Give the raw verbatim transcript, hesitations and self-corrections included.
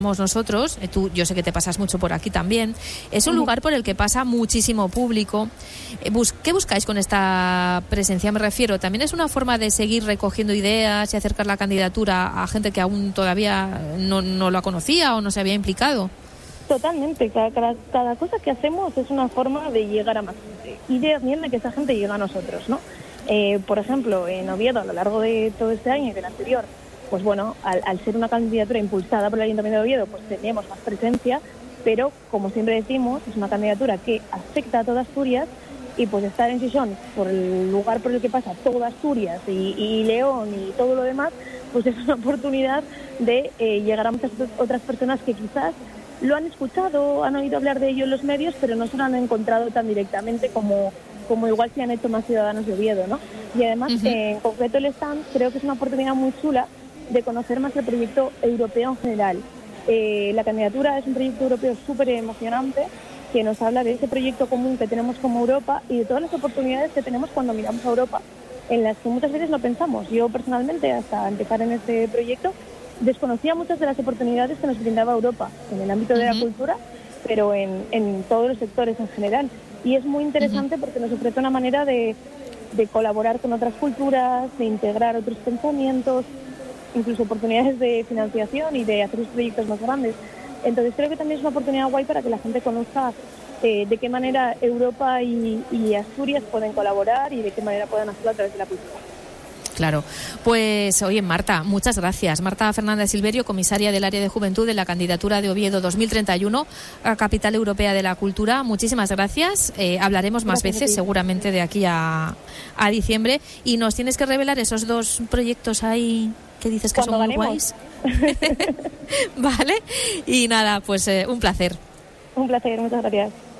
nosotros, tú, yo sé que te pasas mucho por aquí también, es un lugar por el que pasa muchísimo público. ¿Qué buscáis con esta presencia? Me refiero, también es una forma de seguir recogiendo ideas y acercar la candidatura a gente que aún todavía no, no la conocía o no se había implicado. Totalmente, cada, cada, cada cosa que hacemos es una forma de llegar a más gente y de también de que esa gente llegue a nosotros, ¿no? Eh, por ejemplo, en Oviedo, a lo largo de todo este año y del anterior, pues bueno, al, al ser una candidatura impulsada por el Ayuntamiento de Oviedo, pues tenemos más presencia, pero como siempre decimos, es una candidatura que afecta a toda Asturias y pues estar en Xixón, por el lugar por el que pasa toda Asturias y, y León y todo lo demás, pues es una oportunidad de eh, llegar a muchas otras personas que quizás lo han escuchado, han oído hablar de ello en los medios, pero no se lo han encontrado tan directamente como, como igual se han hecho más ciudadanos de Oviedo, ¿no? Y además, uh-huh. eh, en concreto el stand, creo que es una oportunidad muy chula de conocer más el proyecto europeo en general. Eh, la candidatura es un proyecto europeo súper emocionante que nos habla de ese proyecto común que tenemos como Europa y de todas las oportunidades que tenemos cuando miramos a Europa, en las que muchas veces no pensamos. Yo personalmente, hasta empezar en este proyecto, desconocía muchas de las oportunidades que nos brindaba Europa en el ámbito de la uh-huh. cultura, pero en, en todos los sectores en general. Y es muy interesante uh-huh. porque nos ofrece una manera de, de colaborar con otras culturas, de integrar otros pensamientos, incluso oportunidades de financiación y de hacer los proyectos más grandes. Entonces creo que también es una oportunidad guay para que la gente conozca eh, de qué manera Europa y, y Asturias pueden colaborar y de qué manera pueden hacerlo a través de la cultura. Claro. Pues, oye, Marta, muchas gracias. Marta Fernández Silverio, comisaria del área de juventud de la candidatura de Oviedo dos mil treinta y uno a Capital Europea de la Cultura. Muchísimas gracias. Eh, hablaremos más gracias veces, seguramente, de aquí a, a diciembre. Y nos tienes que revelar esos dos proyectos ahí que dices que Cuando son muy ganemos. guays. Vale. Y nada, pues eh, un placer. Un placer, muchas gracias.